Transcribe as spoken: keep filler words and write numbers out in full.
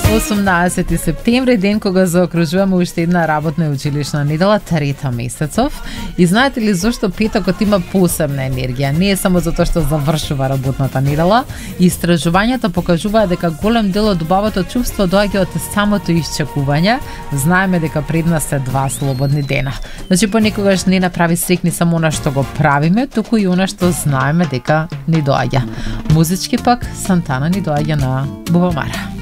осумнаесети септември, ден кога заокружуваме уште една работна и училишна недела, трета месецов. И знаете ли зашто петокот има посебна енергија? Не е само затоа што завршува работната недела. Истражувањата покажуваат дека голем дел од убавото чувство доаѓа од самото исчекување. Знаеме дека пред нас се два слободни дена. Значи понекогаш не направи срекни само она што го правиме, туку и она што знаеме дека ни доаѓа. Музички пак Сантана ни доаѓа на Бубамара.